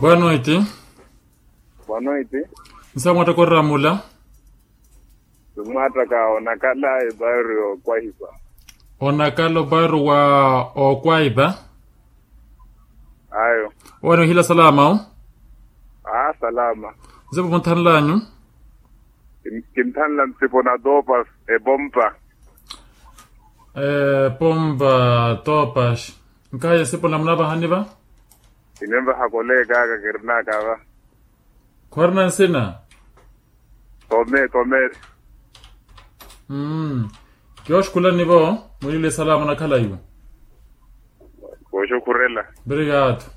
Boa noite. Boa noite. Nsamwata ko Ramula. Sumatra ka onakala bairro Kwaiba. Onakalo bairro wa Okwaiba. Ayo. Wano hila salama o? Salama. Zebo montan lanyo? Kintan lang sipona dopas bomba. Pomba topas. Nkaya sipo namnaba haniba? Inemba hakole gaga kirna kaba. Kwarna sina? Tome. Kiosh kula nibo? Mwile salama na kala yu? Kosho kurela. Obrigado.